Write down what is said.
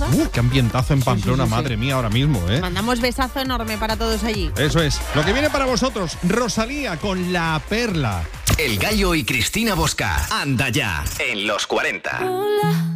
Qué ambientazo en Pamplona, sí. madre mía, ahora mismo, ¿eh? Mandamos besazo enorme para todos allí. Eso es. Lo que viene para vosotros, Rosalía con La Perla. El Gallo y Cristina Bosca. Anda ya, en los 40. Hola.